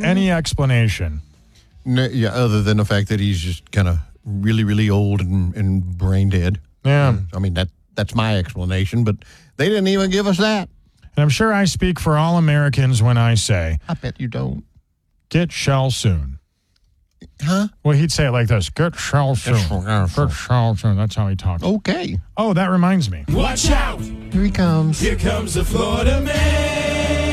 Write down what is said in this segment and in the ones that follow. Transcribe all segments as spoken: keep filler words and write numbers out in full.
any explanation. No, yeah, other than the fact that he's just kind of really, really old and, and brain dead. Yeah. I mean, that that's my explanation, but they didn't even give us that. And I'm sure I speak for all Americans when I say, I bet you don't. Get shell soon. Huh? Well, he'd say it like this. Get shell soon. Get shell- Get shell soon. That's how he talks. Okay. Oh, that reminds me. Watch out! Here he comes. Here comes the Florida man.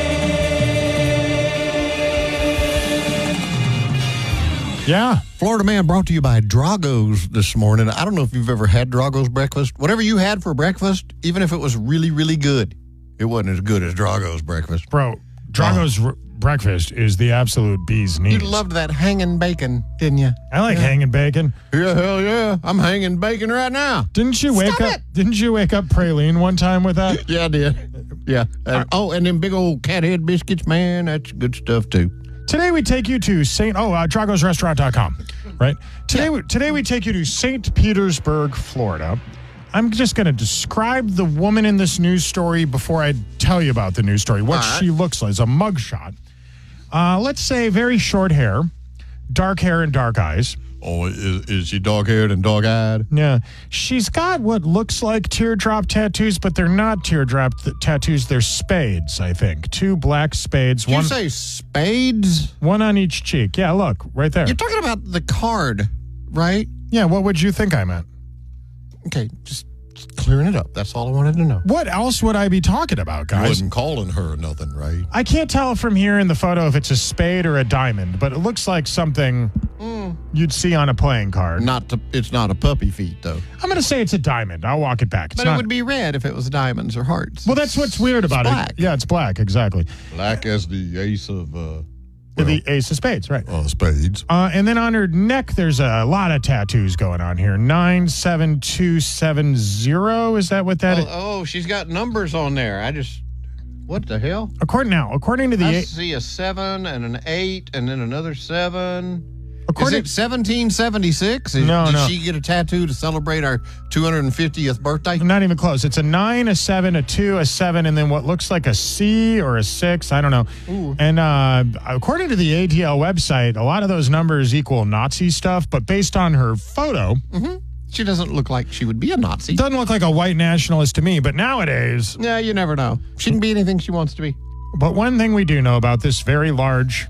Yeah. Florida Man brought to you by Drago's this morning. I don't know if you've ever had Drago's breakfast. Whatever you had for breakfast, even if it was really, really good, it wasn't as good as Drago's breakfast. Bro, Drago's r- breakfast is the absolute bee's knees. You loved that hanging bacon, didn't you? I like Yeah. hanging bacon. Yeah, hell yeah. I'm hanging bacon right now. Didn't you wake Stop up? it. Didn't you wake up praline one time with that? Yeah, I did. Yeah. And, oh, and them big old cat head biscuits, man, that's good stuff, too. Today we take you to Saint Oh, uh, Dragos Restaurant dot com, right? Today, we, today we take you to Saint Petersburg, Florida. I'm just going to describe the woman in this news story before I tell you about the news story, what All right. she looks like. It's a mugshot. Uh, let's say very short hair, dark hair and dark eyes. Oh, is, is she dog-haired and dog-eyed? Yeah. She's got what looks like teardrop tattoos, but they're not teardrop th- tattoos. They're spades, I think. Two black spades. Did one, you say spades? one on each cheek. Yeah, look, right there. You're talking about the card, right? Yeah, what would you think I meant? Okay, just, just clearing it up. That's all I wanted to know. What else would I be talking about, You guys? wasn't calling her nothing, right? I can't tell from here in the photo if it's a spade or a diamond, but it looks like something you'd see on a playing card. Not to, it's not a puppy feet, though. I'm going to say it's a diamond. I'll walk it back. It's But not, it would be red if it was diamonds or hearts. well, that's what's weird about black. it. Yeah, it's black, exactly. Black as the ace of uh, the ace of spades, right. uh, spades. Uh, and then on her neck, there's a lot of tattoos going on here. nine seven two seven zero, is that what that is? Oh, oh, she's got numbers on there. I just, what the hell? According now, according to the I a- see a seven and an eight and then another seven. according Is it seventeen seventy-six? Is, No, did no. she get a tattoo to celebrate our two hundred fiftieth birthday? not even close. It's a nine, a seven, a two, a seven, and then what looks like a C or a six. I don't know. Ooh. And uh, according to the A D L website, a lot of those numbers equal Nazi stuff, but based on her photo, She doesn't look like she would be a Nazi. doesn't look like a white nationalist to me. But nowadays, Yeah, you never know. She can be anything she wants to be. but one thing we do know about this very large,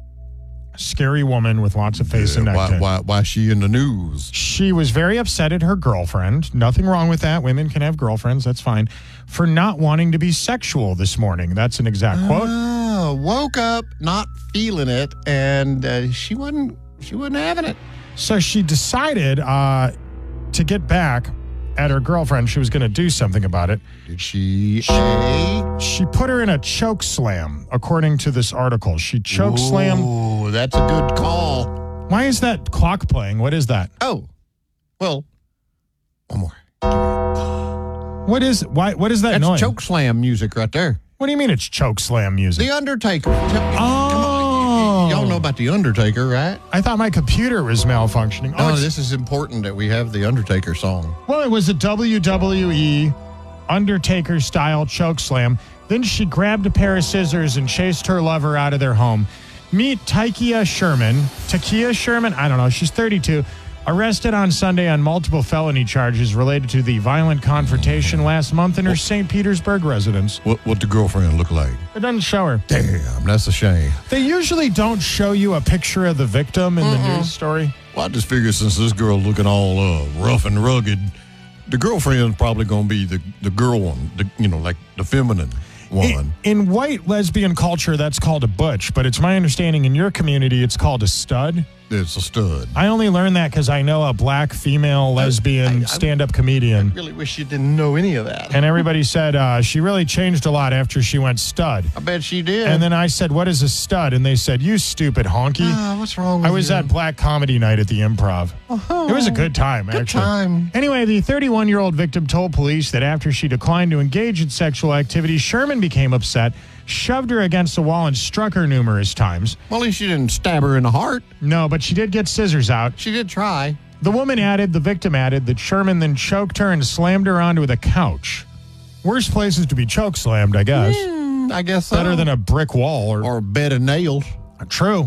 scary woman with lots of face and neck why, tattoo. why, why is she in the news? She was very upset at her girlfriend. Nothing wrong with that. Women can have girlfriends. That's fine. For not wanting to be sexual this morning. That's an exact quote. Oh, woke up not feeling it, and uh, she wasn't. She wasn't having it. So she decided uh, to get back at her girlfriend. She was going to do something about it. Did she? A? She put her in a choke slam, according to this article. She choke slammed. Oh, that's a good call. Why is that clock playing? What is that? Oh, well, one more. What is why? What is that That's noise? choke slam music right there. What do you mean it's choke slam music? The Undertaker. Oh. Y'all know about the Undertaker, right? I thought my computer was malfunctioning. Oh, Oh, it's- this is important that we have the Undertaker song. Well, it was a W W E Undertaker style choke slam. Then she grabbed a pair of scissors and chased her lover out of their home. Meet Tykia Sherman. Takia Sherman? I don't know. She's thirty-two. Arrested on Sunday on multiple felony charges related to the violent confrontation last month in her Saint Petersburg residence. What what the girlfriend look like? It doesn't show her. Damn, that's a shame. They usually don't show you a picture of the victim in the news story. Well, I just figured since this girl looking all uh, rough and rugged, the girlfriend's probably gonna be the, the girl one, the, you know, like the feminine one. In, in white lesbian culture, that's called a butch, but it's my understanding in your community, it's called a stud. It's a stud. I only learned that because I know a black female lesbian I- I- stand-up comedian. Really wish you didn't know any of that. And everybody said uh, she really changed a lot after she went stud. I bet she did. And then I said, what is a stud? And they said, you stupid honky. Ah, what's wrong with I was you? at Black Comedy Night at the Improv. It was a good time, Good actually. time. Anyway, the thirty-one-year-old victim told police that after she declined to engage in sexual activity, Sherman became upset, shoved her against the wall, and struck her numerous times. Well, at least she didn't stab her in the heart. No, but she did get scissors out. She did try. The woman added, the victim added, that Sherman then choked her and slammed her onto the couch. Worst places to be choke slammed, I guess. I guess so. Better than a brick wall or, or a bed of nails. true.